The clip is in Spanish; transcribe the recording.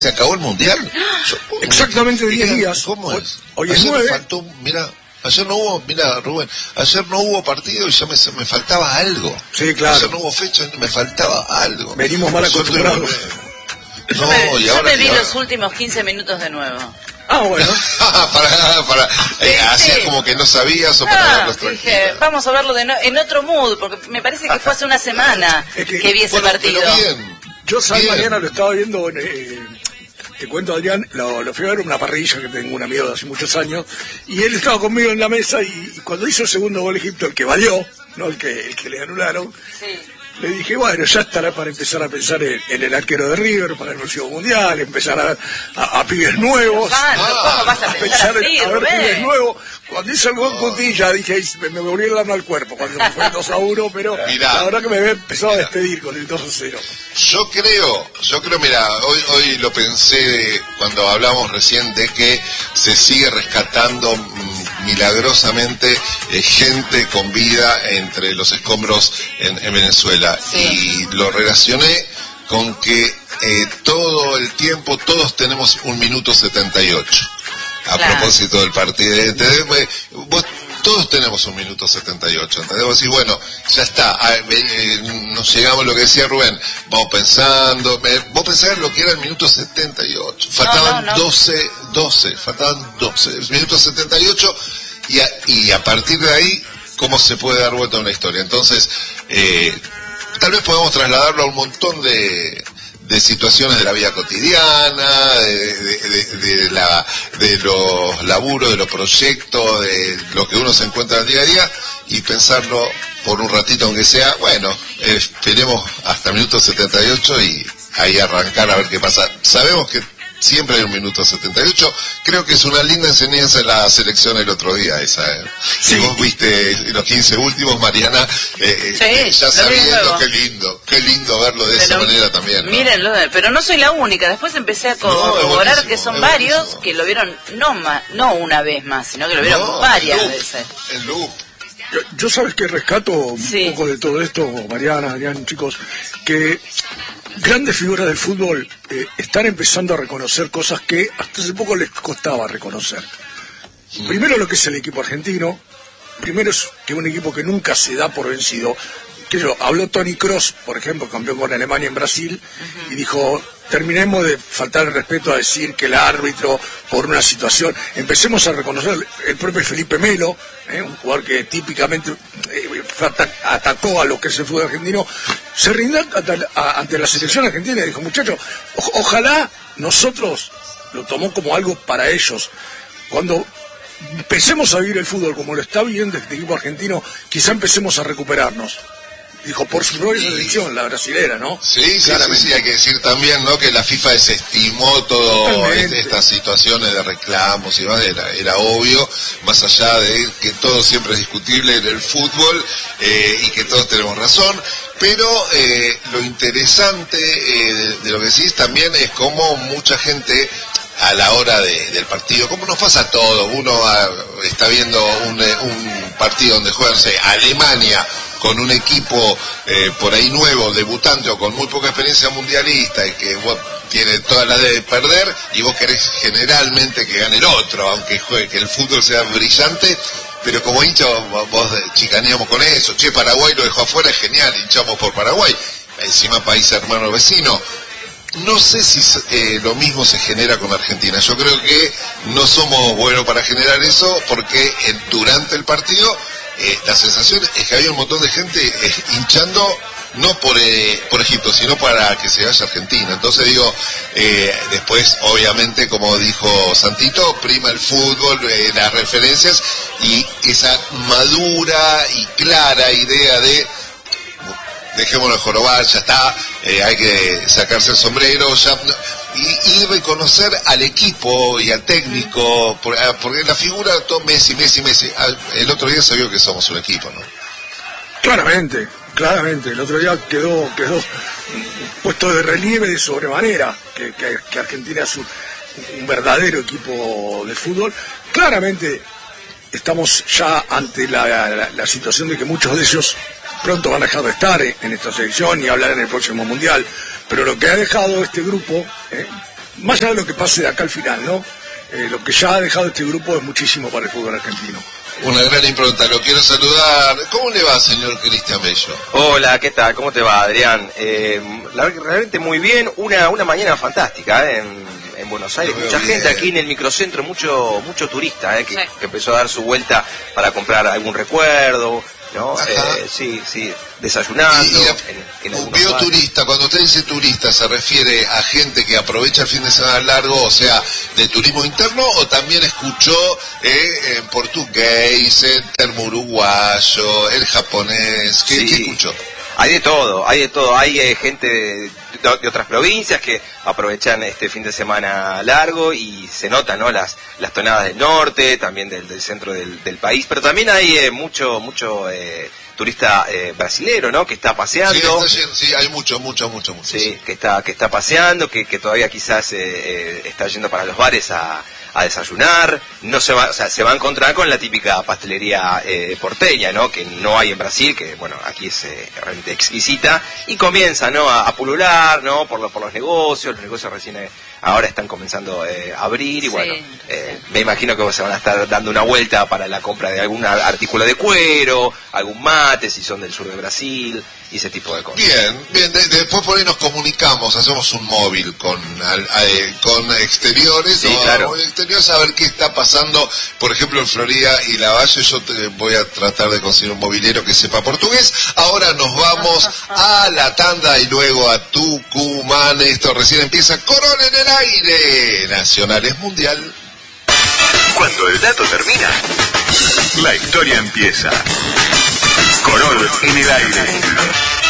se acabó el mundial. Exactamente 10 días. ¿Cómo es? Hoy es 9. Faltó, ayer no hubo, Rubén, ayer no hubo partido y ya me faltaba algo. Sí, claro. Ayer no hubo fecha y me faltaba algo. Venimos mal acostumbrados. Yo me vi los últimos 15 minutos de nuevo. Bueno. para hacer como que no sabías o para verlos tranquilos. Dije, vamos a verlo en otro mood, porque me parece que fue hace una semana que vi ese partido. Yo mañana lo estaba viendo, te cuento, Adrián, lo fui a ver en una parrilla que tengo un amigo de hace muchos años, y él estaba conmigo en la mesa, y cuando hizo el segundo gol Egipto, el que valió, no el que le anularon, sí. Le dije, bueno, ya estará para empezar a pensar en el arquero de River, para el próximo mundial, empezar a pibes nuevos. ¿Cómo vas a pensar así, a ver pibes nuevos. Cuando hice el gol Cutilla, dije, me volví el alma al cuerpo cuando me fue 2-1, pero la verdad que me había empezado a despedir con el 2-0. Yo creo, hoy lo pensé cuando hablamos recién de que se sigue rescatando milagrosamente gente con vida entre los escombros en Venezuela. Sí. Y lo relacioné con que todo el tiempo todos tenemos 1 minuto 78 a propósito del partido. Vos todos tenemos 1 minuto 78, ¿entendés? Vos decís, bueno, ya está, nos llegamos a lo que decía Rubén, vamos pensando, vos pensás lo que era el minuto 78, faltaban 12, faltaban 12, el minuto 78, y a partir de ahí, ¿cómo se puede dar vuelta a una historia? Entonces, tal vez podamos trasladarlo a un montón de situaciones de la vida cotidiana, de los laburos, de los proyectos, de lo que uno se encuentra en el día a día, y pensarlo por un ratito, aunque sea, bueno, esperemos hasta el minuto 78 y ahí arrancar a ver qué pasa. Sabemos que siempre hay 1 minuto 78, creo que es una linda enseñanza en la selección el otro día esa. Si vos viste los 15 últimos, Mariana, ya sabiendo, qué lindo verlo de esa manera también, ¿no? Mírenlo, pero no soy la única, después empecé a corroborar que son varios que lo vieron no una vez más, sino que lo vieron varias veces. En loop. Yo sabes que rescato un poco de todo esto, Mariana, Adrián, chicos, que grandes figuras del fútbol están empezando a reconocer cosas que hasta hace poco les costaba reconocer. Primero lo que es el equipo argentino, primero es que un equipo que nunca se da por vencido. Habló Toni Kroos, por ejemplo, campeón con Alemania en Brasil, y dijo, terminemos de faltar el respeto a decir que el árbitro por una situación, empecemos a reconocer el propio Felipe Melo, un jugador que típicamente atacó a lo que es el fútbol argentino, se rindió ante la selección argentina y dijo, muchachos, ojalá nosotros lo tomó como algo para ellos. Cuando empecemos a vivir el fútbol como lo está viviendo este equipo argentino, quizá empecemos a recuperarnos. Dijo, por su propia selección, la brasilera, ¿no? Sí, hay que decir también, ¿no?, que la FIFA desestimó todas estas situaciones de reclamos y demás, era obvio, más allá de que todo siempre es discutible en el fútbol, y que todos tenemos razón, pero lo interesante de lo que decís también es cómo mucha gente a la hora del partido, como nos pasa a todos, uno está viendo un partido donde juegan, no sé, Alemania con un equipo por ahí nuevo, debutante o con muy poca experiencia mundialista y que tiene toda la de perder, y vos querés generalmente que gane el otro, aunque que el fútbol sea brillante, pero como hincha vos chicaneamos con eso. Che, Paraguay lo dejó afuera, es genial, hinchamos por Paraguay, encima país hermano vecino. No sé si lo mismo se genera con Argentina. Yo creo que no somos buenos para generar eso, porque durante el partido la sensación es que había un montón de gente hinchando no por Egipto, sino para que se vaya Argentina. Entonces digo, después obviamente, como dijo Santito, prima el fútbol, las referencias y esa madura y clara idea de dejémoslo jorobar, ya está, hay que sacarse el sombrero y reconocer al equipo y al técnico, porque la figura todo Messi. El otro día se vio que somos un equipo, ¿no? Claramente, el otro día quedó puesto de relieve de sobremanera que Argentina es un verdadero equipo de fútbol. Claramente estamos ya ante la situación de que muchos de ellos pronto van a dejar de estar en esta selección y hablar en el próximo mundial, pero lo que ha dejado este grupo más allá de lo que pase de acá al final, ¿no? Lo que ya ha dejado este grupo es muchísimo para el fútbol argentino. Una gran impronta, lo quiero saludar. ¿Cómo le va, señor Cristian Bello? Hola, ¿qué tal? ¿Cómo te va, Adrián? Realmente muy bien, una mañana fantástica en Buenos Aires, mucha gente aquí en el microcentro, mucho turista que empezó a dar su vuelta para comprar algún recuerdo, ¿no? Sí, desayunando. Un bioturista, cuando usted dice turista, ¿se refiere a gente que aprovecha el fin de semana largo, o sea, de turismo interno, o también escuchó en portugués, el termo uruguayo, el japonés? ¿Qué escuchó? Hay de todo, hay gente de otras provincias que aprovechan este fin de semana largo y se notan, ¿no? las tonadas del norte, también del centro del país, pero también hay mucho turista brasilero, ¿no? Que está paseando. Sí, hay mucho. Sí, que está paseando, que todavía quizás está yendo para los bares a desayunar, se va a encontrar con la típica pastelería porteña, ¿no? Que no hay en Brasil, que bueno, aquí es realmente exquisita, y comienza, ¿no? a pulular, ¿no? por los negocios recién ahora están comenzando a abrir, y bueno, me imagino que se van a estar dando una vuelta para la compra de algún artículo de cuero, algún mate, si son del sur de Brasil, y ese tipo de cosas. Bien, después por ahí nos comunicamos, hacemos un móvil con exteriores, sí, claro. Exteriores, a ver qué está pasando, por ejemplo, en Florida y Lavalle. Yo voy a tratar de conseguir un movilero que sepa portugués. Ahora nos vamos a la tanda y luego a Tucumán. Esto recién empieza. Corona en el aire. Nacional es mundial. Cuando el dato termina, la historia empieza. Corol en el aire.